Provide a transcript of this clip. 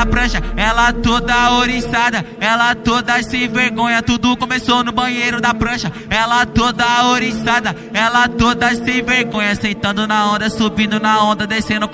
da prancha, ela toda oriçada, ela toda sem vergonha. Tudo começou no banheiro da prancha, ela toda oriçada, ela toda sem vergonha. Sentando na onda, subindo na onda, descendo com